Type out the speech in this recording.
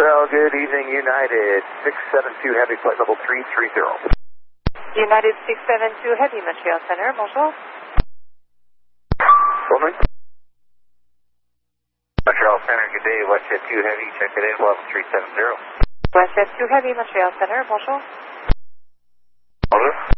Montreal, good evening, United 672 Heavy, flight level 330. United 672 Heavy, Montreal Center, bonjour. Roman. Montreal Center, good day, WestJet 2 Heavy, check it in, level 370. WestJet 2 Heavy, Montreal Center, bonjour. Bonjour.